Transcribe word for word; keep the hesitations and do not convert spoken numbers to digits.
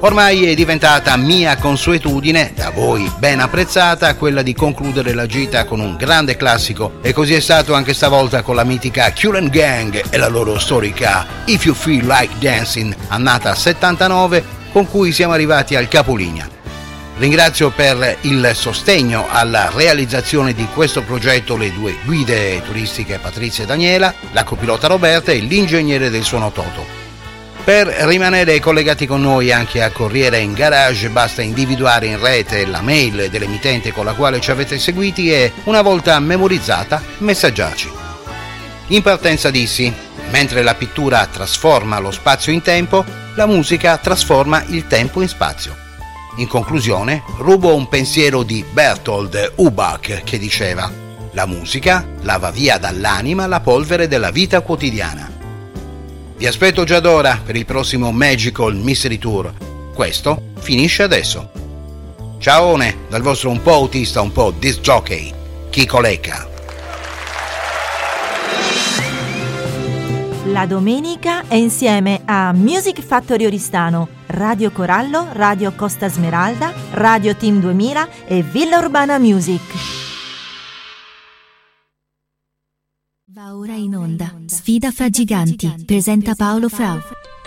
Ormai è diventata mia consuetudine, da voi ben apprezzata, quella di concludere la gita con un grande classico, e così è stato anche stavolta con la mitica Kool and Gang e la loro storica If You Feel Like Dancing, annata settantanove, con cui siamo arrivati al capolinea. Ringrazio per il sostegno alla realizzazione di questo progetto le due guide turistiche Patrizia e Daniela, la copilota Roberta e l'ingegnere del suono Toto. Per rimanere collegati con noi anche a Corriere in Garage basta individuare in rete la mail dell'emittente con la quale ci avete seguiti e, una volta memorizzata, messaggiarci. In partenza dissi: mentre la pittura trasforma lo spazio in tempo, la musica trasforma il tempo in spazio. In conclusione, rubo un pensiero di Bertold Ubach che diceva: la musica lava via dall'anima la polvere della vita quotidiana. Vi aspetto già d'ora per il prossimo Magical Mystery Tour. Questo finisce adesso. Ciaone dal vostro un po' autista, un po' disc jockey, Chico Lecca. La domenica è insieme a Music Factory Oristano, Radio Corallo, Radio Costa Smeralda, Radio Team duemila e Villa Urbana Music. Va ora in onda Sfida fra giganti, presenta Paolo Frau.